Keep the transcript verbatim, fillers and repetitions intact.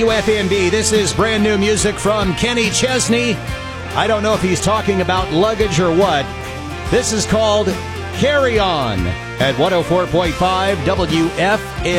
W F M B, this is brand new music from Kenny Chesney. I don't know if he's talking about luggage or what. This is called Carry On at one oh four point five W F M B.